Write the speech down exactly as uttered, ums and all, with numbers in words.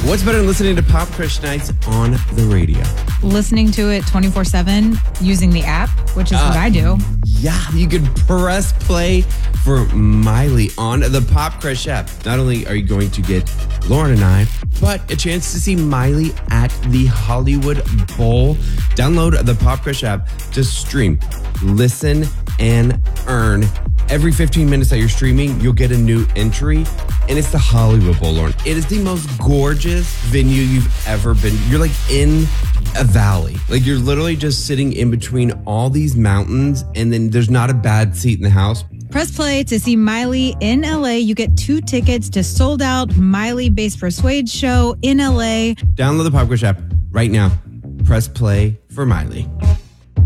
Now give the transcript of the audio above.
What's better than listening to Pop Crush Nights on the radio? Listening to it twenty-four seven using the app, which is uh, what I do. Yeah, you can press play for Miley on the Pop Crush app. Not only are you going to get Lauren and I, but a chance to see Miley at the Hollywood Bowl. Download the Pop Crush app to stream, listen, and earn. Every fifteen minutes that you're streaming, you'll get a new entry, and it's the Hollywood Bowl, Lauren. It is the most gorgeous venue you've ever been. You're like in a valley. Like you're literally just sitting in between all these mountains, and then there's not a bad seat in the house. Press play to see Miley in L A. You get two tickets to sold out Miley Bass Persuade show in L A. Download the Pop Crush app right now. Press play for Miley.